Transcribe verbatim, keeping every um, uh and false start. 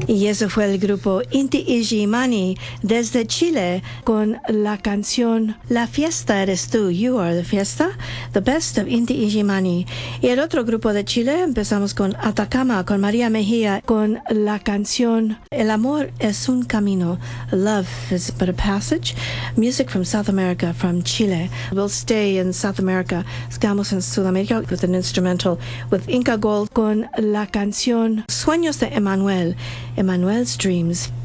Y eso fue el grupo Inti Illimani desde Chile con la canción La Fiesta Eres Tú, You Are the Fiesta, The Best of Inti Illimani. Y el otro grupo de Chile empezamos con Atacama, con María Mejía, con la canción El Amor es un Camino, Love is but a Passage. Music from South America, from Chile. We'll stay in South America. Estamos en Sudamérica with an instrumental with Inca Gold con la canción Sueños de Emmanuel, Emmanuel's Dreams.